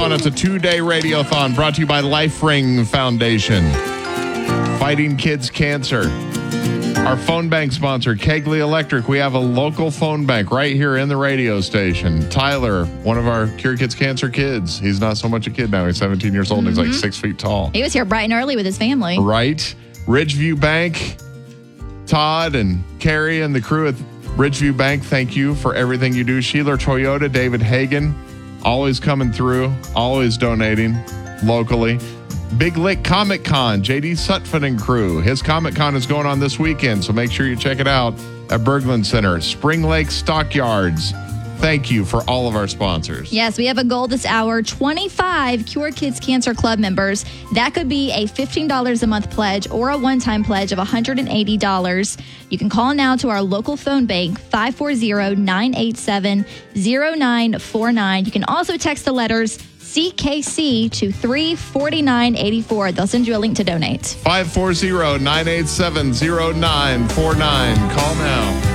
Radiothon. It's a 2-day radiothon brought to you by Life Ring Foundation. Fighting kids' cancer. Our phone bank sponsor, Kegley Electric. We have a local phone bank right here in the radio station. Tyler, one of our Cure Kids Cancer kids. He's not so much a kid now. He's 17 years old and he's like 6 feet tall. He was here bright and early with his family. Right. Ridgeview Bank. Todd and Carrie and the crew at Ridgeview Bank, thank you for everything you do. Sheeler Toyota, David Hagan, always coming through, always donating locally. Big Lick Comic Con, JD Sutphin and crew. His Comic Con is going on this weekend, so make sure you check it out at Berglund Center. Spring Lake Stockyards. Thank you for all of our sponsors. Yes, we have a goal this hour, 25 Cure Kids Cancer Club members. That could be a $15 a month pledge or a one-time pledge of $180. You can call now to our local phone bank, 540-987-0949. You can also text the letters CKC to 34984. They'll send you a link to donate. 540-987-0949. Call now.